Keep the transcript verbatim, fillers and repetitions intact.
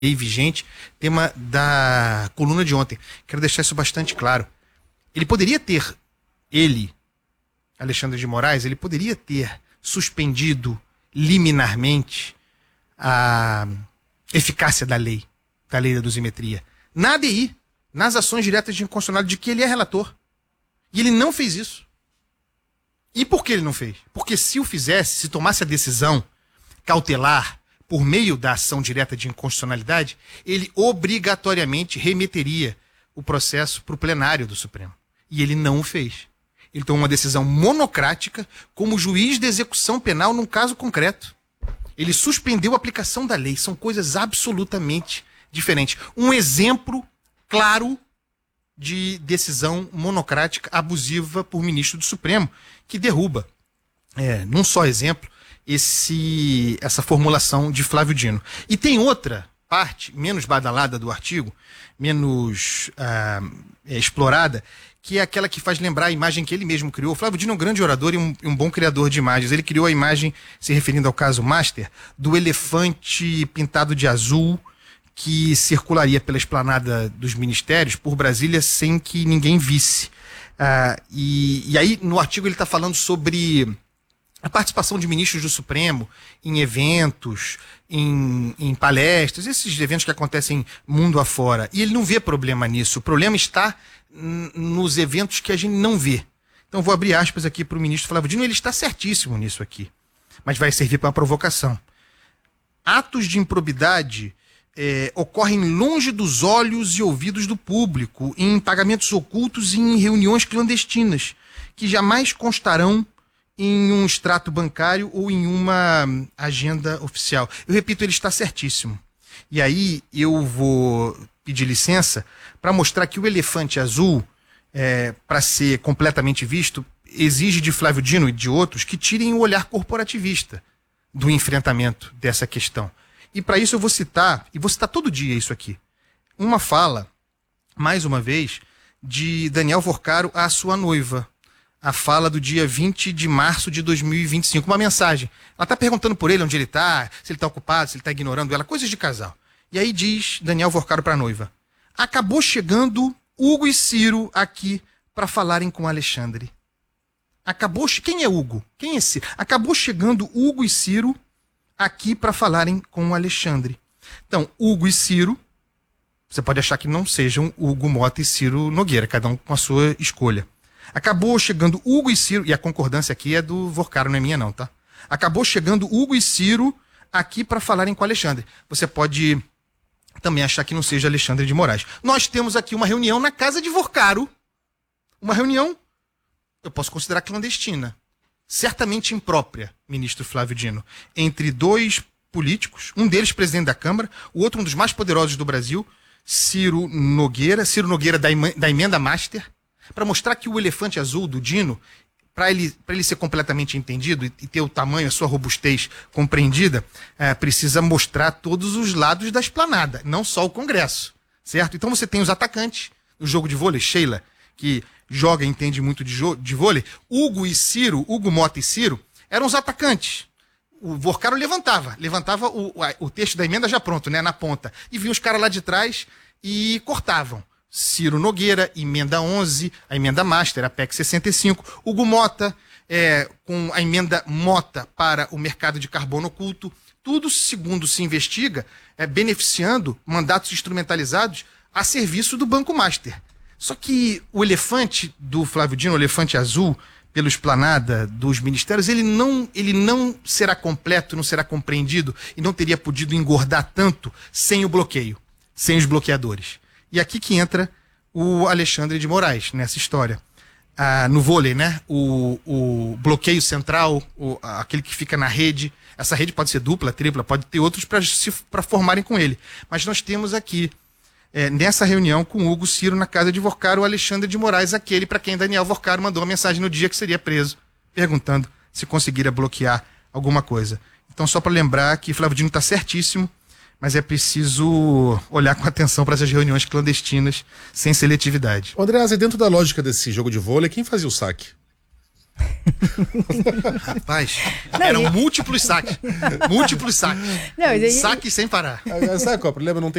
vigente, tema da coluna de ontem. Quero deixar isso bastante claro. Ele poderia ter, ele, Alexandre de Moraes, ele poderia ter suspendido liminarmente a eficácia da lei, da lei da dosimetria, na A D I, nas ações diretas de inconstitucionalidade, de que ele é relator. E ele não fez isso. E por que ele não fez? Porque se o fizesse, se tomasse a decisão cautelar por meio da ação direta de inconstitucionalidade, ele obrigatoriamente remeteria o processo para o plenário do Supremo. E ele não o fez. Ele tomou uma decisão monocrática como juiz de execução penal num caso concreto. Ele suspendeu a aplicação da lei. São coisas absolutamente diferentes. Um exemplo claro de decisão monocrática abusiva por ministro do Supremo, que derruba, é, num só exemplo, esse, essa formulação de Flávio Dino. E tem outra parte, menos badalada do artigo, menos ah, é, explorada, que é aquela que faz lembrar a imagem que ele mesmo criou. O Flávio Dino é um grande orador e um, um bom criador de imagens. Ele criou a imagem, se referindo ao caso Master, do elefante pintado de azul que circularia pela esplanada dos ministérios por Brasília sem que ninguém visse. Ah, e, e aí, no artigo, ele está falando sobre a participação de ministros do Supremo em eventos, em, em palestras, esses eventos que acontecem mundo afora. E ele não vê problema nisso. O problema está n- nos eventos que a gente não vê. Então, vou abrir aspas aqui para o ministro Flávio Dino. Ele está certíssimo nisso aqui, mas vai servir para uma provocação. Atos de improbidade É, ocorrem longe dos olhos e ouvidos do público, em pagamentos ocultos e em reuniões clandestinas, que jamais constarão em um extrato bancário ou em uma agenda oficial. Eu repito, ele está certíssimo. E aí eu vou pedir licença para mostrar que o elefante azul, é, para ser completamente visto, exige de Flávio Dino e de outros que tirem o olhar corporativista do enfrentamento dessa questão. E para isso eu vou citar, e vou citar todo dia isso aqui, uma fala, mais uma vez, de Daniel Vorcaro à sua noiva. A fala do dia vinte de março de dois mil e vinte e cinco, uma mensagem. Ela está perguntando por ele onde ele está, se ele está ocupado, se ele está ignorando ela, coisas de casal. E aí diz Daniel Vorcaro para a noiva: acabou chegando Hugo e Ciro aqui para falarem com Alexandre. Acabou, quem é Hugo? Quem é Ciro? Acabou chegando Hugo e Ciro aqui para falarem com o Alexandre. Então, Hugo e Ciro, você pode achar que não sejam Hugo Mota e Ciro Nogueira, cada um com a sua escolha. Acabou chegando Hugo e Ciro, e a concordância aqui é do Vorcaro, não é minha não, tá? Acabou chegando Hugo e Ciro aqui para falarem com o Alexandre. Você pode também achar que não seja Alexandre de Moraes. Nós temos aqui uma reunião na casa de Vorcaro, uma reunião, eu posso considerar clandestina, certamente imprópria, ministro Flávio Dino, entre dois políticos, um deles presidente da Câmara, o outro um dos mais poderosos do Brasil, Ciro Nogueira, Ciro Nogueira da, da emenda Master, para mostrar que o elefante azul do Dino, para ele, para ele ser completamente entendido e, e ter o tamanho, a sua robustez compreendida, é, precisa mostrar todos os lados da esplanada, não só o Congresso, certo? Então você tem os atacantes, o jogo de vôlei, Sheila, que joga e entende muito de, de vôlei. Hugo e Ciro, Hugo Mota e Ciro, eram os atacantes. O Vorcaro levantava, levantava o, o texto da emenda já pronto, né, na ponta, e vinha os caras lá de trás e cortavam. Ciro Nogueira, emenda onze, a emenda Master, a P E C sessenta e cinco. Hugo Mota, é, com a emenda Mota para o mercado de carbono oculto. Tudo, segundo se investiga, é, beneficiando mandatos instrumentalizados a serviço do Banco Master. Só que o elefante do Flávio Dino, o elefante azul, pela esplanada dos ministérios, ele não, ele não será completo, não será compreendido e não teria podido engordar tanto sem o bloqueio, sem os bloqueadores. E aqui que entra o Alexandre de Moraes nessa história. Ah, no vôlei, né? O, o bloqueio central, o, aquele que fica na rede, essa rede pode ser dupla, tripla, pode ter outros para formarem com ele. Mas nós temos aqui, É, nessa reunião com Hugo Ciro na casa de Vorcaro, o Alexandre de Moraes, aquele para quem Daniel Vorcaro mandou uma mensagem no dia que seria preso, perguntando se conseguiria bloquear alguma coisa. Então, só para lembrar que Flávio Dino está certíssimo, mas é preciso olhar com atenção para essas reuniões clandestinas, sem seletividade. Andreasa, dentro da lógica desse jogo de vôlei, quem fazia o saque? Rapaz, Não, eram e- múltiplos saques. Múltiplos saques. Não, mas aí- Saque sem parar. Agora, sabe qual é o problema? Não tem